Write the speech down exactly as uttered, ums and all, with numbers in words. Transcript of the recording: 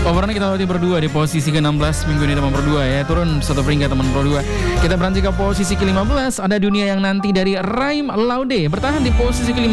Overnya kita lewati berdua di posisi ke enam belas minggu ini teman berdua ya. Turun satu peringkat teman berdua. Kita beranjak ke posisi ke lima belas. Ada Dunia Yang Nanti dari Raim Laude bertahan di posisi ke lima belas.